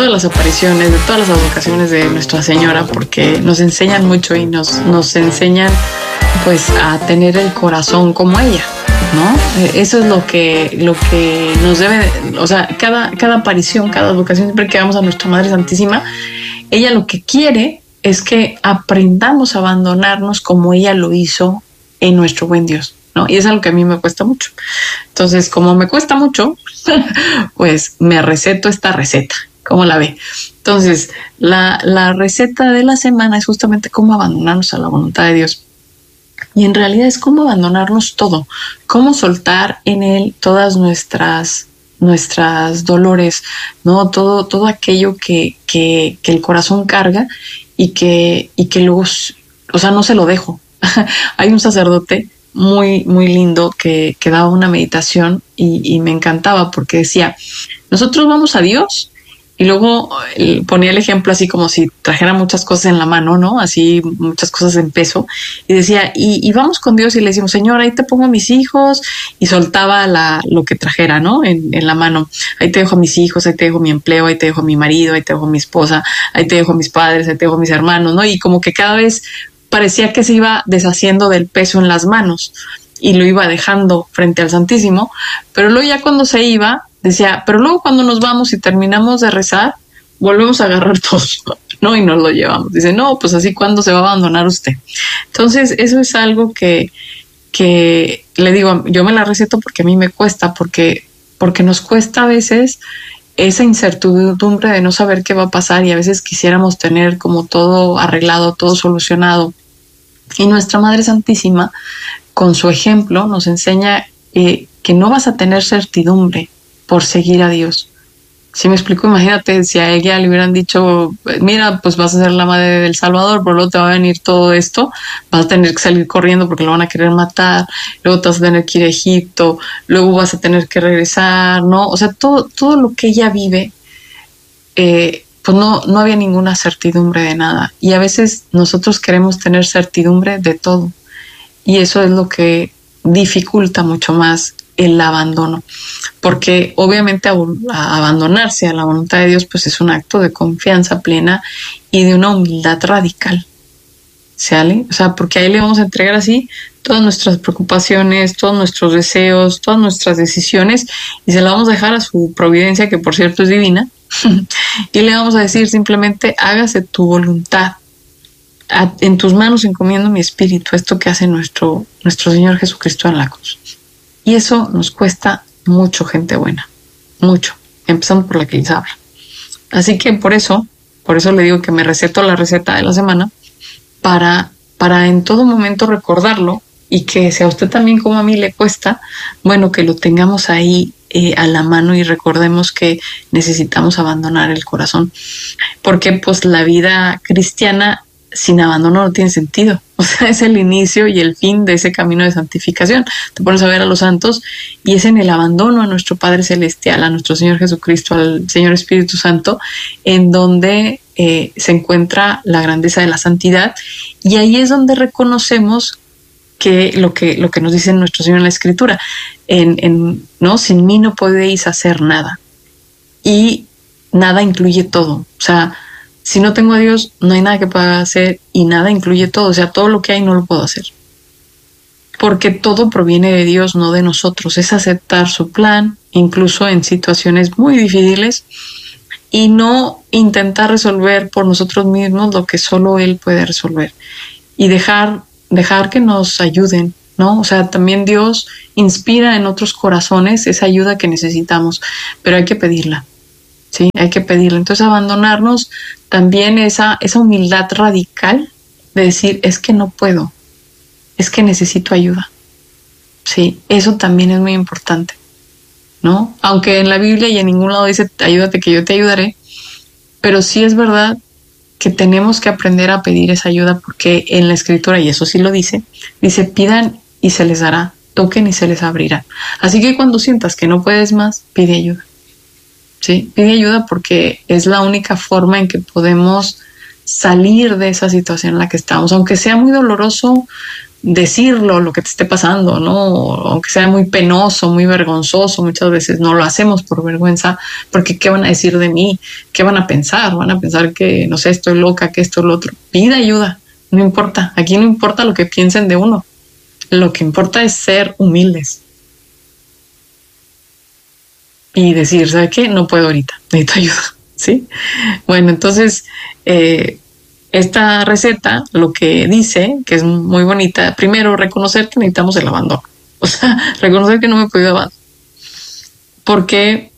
todas las apariciones, de todas las advocaciones de Nuestra Señora, porque nos enseñan mucho y nos enseñan pues a tener el corazón como ella, ¿no? Eso es lo que nos debe, o sea, cada aparición, cada advocación, siempre que vamos a Nuestra Madre Santísima, ella lo que quiere es que aprendamos a abandonarnos como ella lo hizo en nuestro buen Dios, ¿no? Y es algo que a mí me cuesta mucho. Entonces, como me cuesta mucho, pues me receto esta receta. ¿Cómo la ve? Entonces, la receta de la semana es justamente cómo abandonarnos a la voluntad de Dios. Y en realidad es cómo abandonarnos todo, cómo soltar en Él todas nuestras dolores, ¿no? Todo aquello que el corazón carga y que luego, o sea, no se lo dejo. Hay un sacerdote muy, muy lindo que daba una meditación y me encantaba porque decía, nosotros vamos a Dios. Y luego ponía el ejemplo así como si trajera muchas cosas en la mano, ¿no? Así muchas cosas en peso. Y decía, y vamos con Dios y le decimos, Señor, ahí te pongo a mis hijos. Y soltaba lo que trajera, ¿no? En la mano. Ahí te dejo a mis hijos, ahí te dejo mi empleo, ahí te dejo a mi marido, ahí te dejo a mi esposa, ahí te dejo a mis padres, ahí te dejo a mis hermanos, ¿no? Y como que cada vez parecía que se iba deshaciendo del peso en las manos y lo iba dejando frente al Santísimo. Pero luego ya cuando se iba, decía, pero luego cuando nos vamos y terminamos de rezar, volvemos a agarrar todo, ¿no? Y nos lo llevamos. Dice, no, pues así, ¿cuándo se va a abandonar usted? Entonces, eso es algo que le digo, yo me la receto porque a mí me cuesta, porque nos cuesta a veces esa incertidumbre de no saber qué va a pasar y a veces quisiéramos tener como todo arreglado, todo solucionado. Y Nuestra Madre Santísima, con su ejemplo, nos enseña que no vas a tener certidumbre por seguir a Dios. Si me explico, imagínate si a ella le hubieran dicho, mira, pues vas a ser la madre del Salvador, pero luego te va a venir todo esto, vas a tener que salir corriendo porque lo van a querer matar, luego te vas a tener que ir a Egipto, luego vas a tener que regresar, ¿no? O sea, todo lo que ella vive, pues no había ninguna certidumbre de nada. Y a veces nosotros queremos tener certidumbre de todo. Y eso es lo que dificulta mucho más el abandono, porque obviamente abandonarse a la voluntad de Dios pues es un acto de confianza plena y de una humildad radical, ¿sale? O sea, porque ahí le vamos a entregar así todas nuestras preocupaciones, todos nuestros deseos, todas nuestras decisiones y se la vamos a dejar a su providencia, que por cierto es divina, y le vamos a decir simplemente, hágase tu voluntad. En tus manos encomiendo mi espíritu, esto que hace nuestro Señor Jesucristo en la cruz. Y eso nos cuesta mucho, gente buena, mucho, empezando por la que les habla. Así que por eso le digo que me receto la receta de la semana para en todo momento recordarlo y que si a usted también como a mí le cuesta, bueno, que lo tengamos ahí a la mano y recordemos que necesitamos abandonar el corazón. Porque pues la vida cristiana sin abandono no tiene sentido. O sea, es el inicio y el fin de ese camino de santificación. Te pones a ver a los santos y es en el abandono a nuestro Padre Celestial, a nuestro Señor Jesucristo, al Señor Espíritu Santo, en donde se encuentra la grandeza de la santidad. Y ahí es donde reconocemos que lo que nos dice nuestro Señor en la Escritura, ¿no? Sin mí no podéis hacer nada. Y nada incluye todo. O sea, si no tengo a Dios, no hay nada que pueda hacer y nada incluye todo. O sea, todo lo que hay no lo puedo hacer. Porque todo proviene de Dios, no de nosotros. Es aceptar su plan, incluso en situaciones muy difíciles, y no intentar resolver por nosotros mismos lo que solo Él puede resolver. Y dejar que nos ayuden, ¿no? O sea, también Dios inspira en otros corazones esa ayuda que necesitamos, pero hay que pedirla. Sí, hay que pedirlo. Entonces, abandonarnos también esa humildad radical de decir, es que no puedo, es que necesito ayuda. Sí, eso también es muy importante, ¿no? Aunque en la Biblia y en ningún lado dice, ayúdate que yo te ayudaré, pero sí es verdad que tenemos que aprender a pedir esa ayuda porque en la Escritura, y eso sí lo dice, pidan y se les dará, toquen y se les abrirá. Así que cuando sientas que no puedes más, pide ayuda. Sí, pide ayuda porque es la única forma en que podemos salir de esa situación en la que estamos. Aunque sea muy doloroso, decirlo, lo que te esté pasando, ¿no? Aunque sea muy penoso, muy vergonzoso, muchas veces no lo hacemos por vergüenza, porque ¿qué van a decir de mí? ¿Qué van a pensar? Van a pensar que, no sé, estoy loca, que esto, lo otro. Pida ayuda, no importa. Aquí no importa lo que piensen de uno. Lo que importa es ser humildes. Y decir, ¿sabe qué? No puedo ahorita, necesito ayuda, ¿sí? Bueno, entonces, esta receta lo que dice, que es muy bonita, primero, reconocer que necesitamos el abandono. O sea, reconocer que no me he podido abandonar. Porque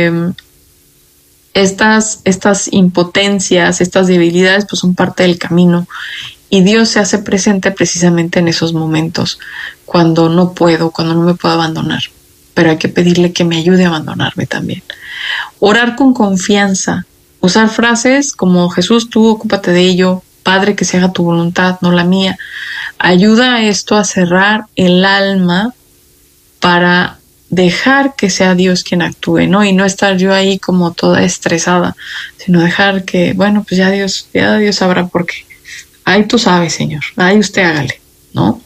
estas impotencias, estas debilidades, pues son parte del camino. Y Dios se hace presente precisamente en esos momentos, cuando no puedo, cuando no me puedo abandonar. Pero hay que pedirle que me ayude a abandonarme también. Orar con confianza. Usar frases como Jesús, tú ocúpate de ello, Padre, que se haga tu voluntad, no la mía. Ayuda a esto a cerrar el alma para dejar que sea Dios quien actúe, ¿no? Y no estar yo ahí como toda estresada, sino dejar que, bueno, pues ya Dios sabrá por qué. Ahí tú sabes, Señor, ahí usted hágale, ¿no?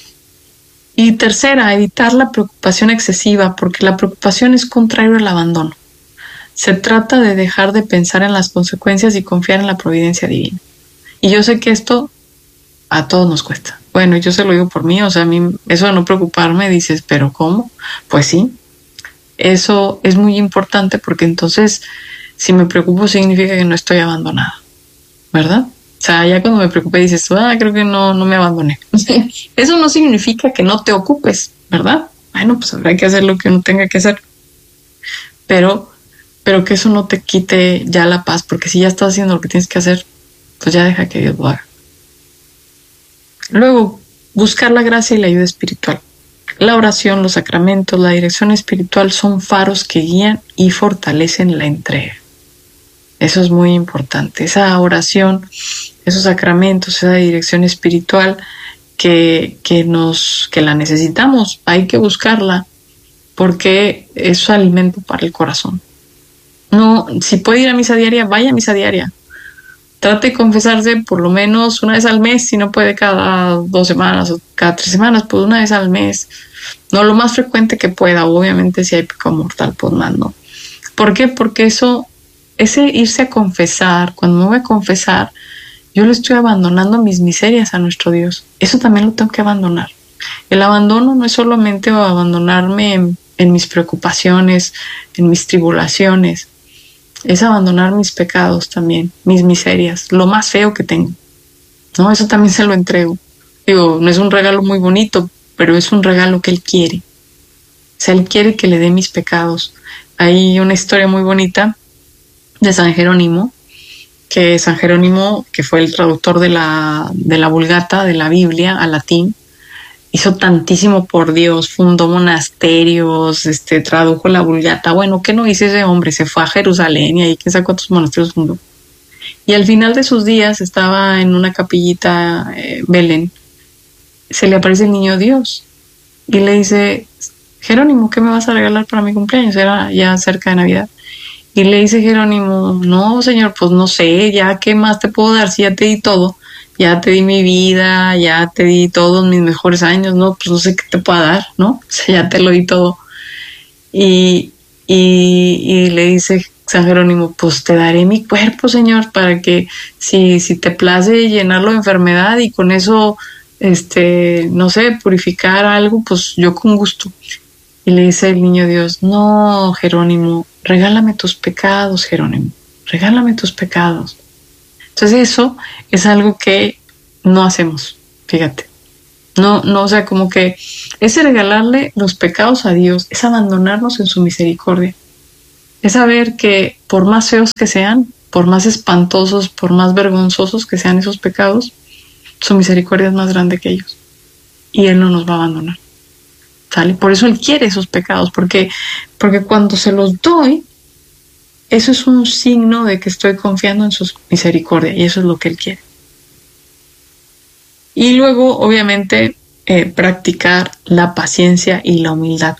Y tercera, evitar la preocupación excesiva, porque la preocupación es contrario al abandono. Se trata de dejar de pensar en las consecuencias y confiar en la providencia divina. Y yo sé que esto a todos nos cuesta. Bueno, yo se lo digo por mí, o sea, a mí eso de no preocuparme, dices, ¿pero cómo? Pues sí, eso es muy importante porque entonces si me preocupo significa que no estoy abandonada, ¿verdad? O sea, ya cuando me preocupé dices, creo que no me abandoné. Eso no significa que no te ocupes, ¿verdad? Bueno, pues habrá que hacer lo que uno tenga que hacer. Pero que eso no te quite ya la paz, porque si ya estás haciendo lo que tienes que hacer, pues ya deja que Dios lo haga. Luego, buscar la gracia y la ayuda espiritual. La oración, los sacramentos, la dirección espiritual son faros que guían y fortalecen la entrega. Eso es muy importante. Esa oración, esos sacramentos, esa dirección espiritual que la necesitamos, hay que buscarla porque es alimento para el corazón. No, si puede ir a misa diaria, vaya a misa diaria. Trate de confesarse por lo menos una vez al mes, si no puede cada 2 semanas o cada 3 semanas, pues una vez al mes. No, lo más frecuente que pueda, obviamente si hay pecado mortal, pues más no. ¿Por qué? Porque ese irse a confesar, cuando me voy a confesar, yo le estoy abandonando mis miserias a nuestro Dios. Eso también lo tengo que abandonar. El abandono no es solamente abandonarme en mis preocupaciones, en mis tribulaciones, es abandonar mis pecados también, mis miserias, lo más feo que tengo, ¿no? Eso también se lo entrego. Digo, no es un regalo muy bonito, pero es un regalo que Él quiere. O sea, Él quiere que le dé mis pecados. Hay una historia muy bonita de San Jerónimo, que San Jerónimo, que fue el traductor de la Vulgata, de la Biblia, al latín, hizo tantísimo por Dios, fundó monasterios, tradujo la Vulgata. Bueno, ¿qué no hizo ese hombre? Se fue a Jerusalén y ahí quién sabe cuántos monasterios fundó. Y al final de sus días estaba en una capillita, Belén, se le aparece el niño Dios y le dice, Jerónimo, ¿qué me vas a regalar para mi cumpleaños? Era ya cerca de Navidad. Y le dice Jerónimo, no, Señor, pues no sé, ya qué más te puedo dar si ya te di todo. Ya te di mi vida, ya te di todos mis mejores años, ¿no? Pues no sé qué te pueda dar, ¿no? O sea, ya te lo di todo. Y le dice San Jerónimo, pues te daré mi cuerpo, Señor, para que si te place llenarlo de enfermedad y con eso, no sé, purificar algo, pues yo con gusto. Y le dice el niño Dios, no, Jerónimo, regálame tus pecados, Jerónimo, regálame tus pecados. Entonces eso es algo que no hacemos, fíjate. No, o sea, como que ese regalarle los pecados a Dios es abandonarnos en su misericordia. Es saber que por más feos que sean, por más espantosos, por más vergonzosos que sean esos pecados, su misericordia es más grande que ellos. Y Él no nos va a abandonar. ¿Sale? Por eso Él quiere esos pecados, porque cuando se los doy, eso es un signo de que estoy confiando en su misericordia y eso es lo que Él quiere. Y luego, obviamente, practicar la paciencia y la humildad.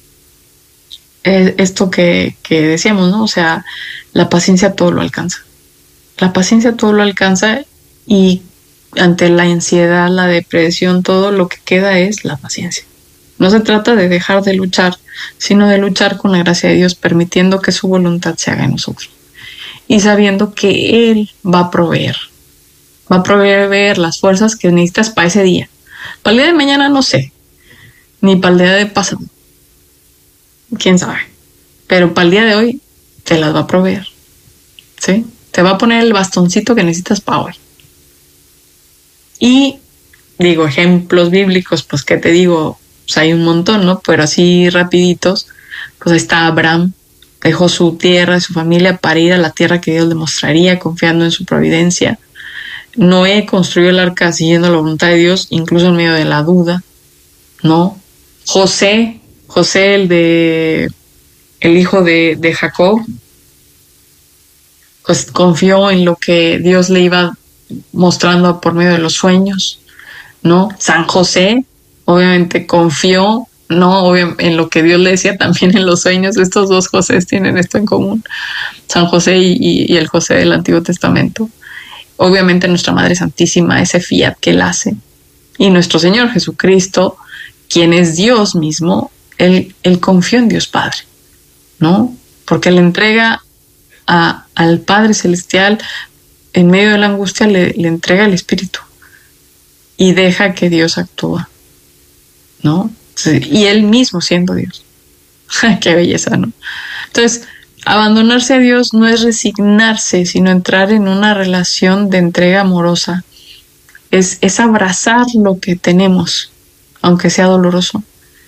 Esto que decíamos, ¿no? O sea, la paciencia todo lo alcanza. La paciencia todo lo alcanza y ante la ansiedad, la depresión, todo lo que queda es la paciencia. No se trata de dejar de luchar, sino de luchar con la gracia de Dios, permitiendo que su voluntad se haga en nosotros. Y sabiendo que Él va a proveer las fuerzas que necesitas para ese día. Para el día de mañana no sé, ni para el día de pasado, quién sabe. Pero para el día de hoy te las va a proveer, ¿sí? Te va a poner el bastoncito que necesitas para hoy. Y digo, ejemplos bíblicos, pues qué te digo, pues hay un montón, ¿no? Pero así rapiditos, pues ahí está Abraham, dejó su tierra y su familia para ir a la tierra que Dios le mostraría, confiando en su providencia. Noé construyó el arca siguiendo la voluntad de Dios, incluso en medio de la duda, ¿no? José, el hijo de Jacob, pues confió en lo que Dios le iba mostrando por medio de los sueños, ¿no? San José, obviamente confió, ¿no? En lo que Dios le decía también en los sueños. Estos dos Josés tienen esto en común, San José y el José del Antiguo Testamento. Obviamente nuestra Madre Santísima, ese fiat que Él hace, y nuestro Señor Jesucristo, quien es Dios mismo, Él confió en Dios Padre, ¿no? Porque le entrega al Padre Celestial, en medio de la angustia, le entrega el Espíritu y deja que Dios actúa, ¿no? Y Él mismo siendo Dios. ¡Qué belleza!, ¿no? Entonces, abandonarse a Dios no es resignarse, sino entrar en una relación de entrega amorosa. Es abrazar lo que tenemos, aunque sea doloroso.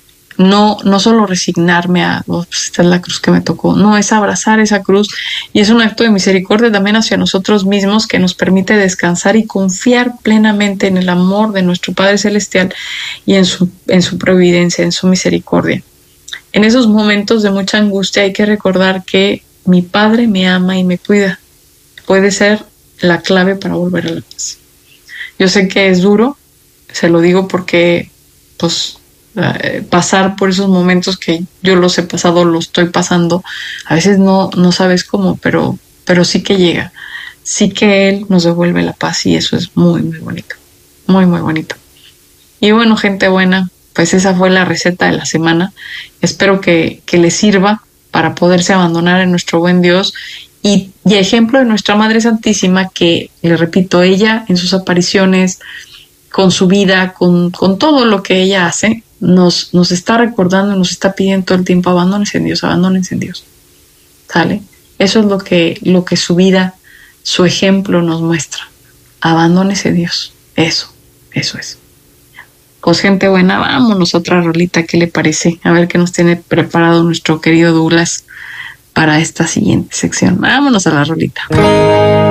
No solo resignarme a, pues esta es la cruz que me tocó. No, es abrazar esa cruz, y es un acto de misericordia también hacia nosotros mismos que nos permite descansar y confiar plenamente en el amor de nuestro Padre Celestial y en su providencia, en su misericordia. En esos momentos de mucha angustia hay que recordar que mi Padre me ama y me cuida. Puede ser la clave para volver a la paz. Yo sé que es duro, se lo digo porque pues pasar por esos momentos que yo los he pasado, los estoy pasando, a veces no sabes cómo, pero sí que llega, sí que Él nos devuelve la paz, y eso es muy, muy bonito, muy, muy bonito. Y bueno, gente buena, pues esa fue la receta de la semana. Espero que les sirva para poderse abandonar en nuestro buen Dios, y ejemplo de nuestra Madre Santísima, que, le repito, ella en sus apariciones, con su vida, con todo lo que ella hace, nos está recordando, nos está pidiendo todo el tiempo: abandónense en Dios, abandónense en Dios, ¿sale? Eso es lo que su vida, su ejemplo nos muestra. Abandónense en Dios, eso es. Pues gente buena, vámonos a otra rolita, ¿qué le parece? A ver qué nos tiene preparado nuestro querido Douglas para esta siguiente sección. Vámonos a la rolita.